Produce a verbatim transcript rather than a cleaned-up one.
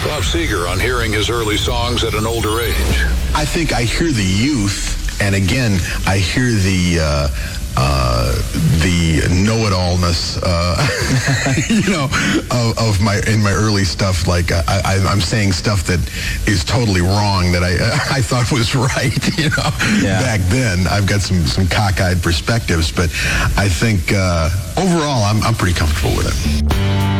Bob Seger on hearing his early songs at an older age. I think I hear the youth, and again, I hear the uh, uh, the know-it-allness, uh, you know, of, of my in my early stuff. Like I, I, I'm saying stuff that is totally wrong that I I thought was right, you know, yeah. back then. I've got some some cockeyed perspectives, but I think uh, overall I'm I'm pretty comfortable with it.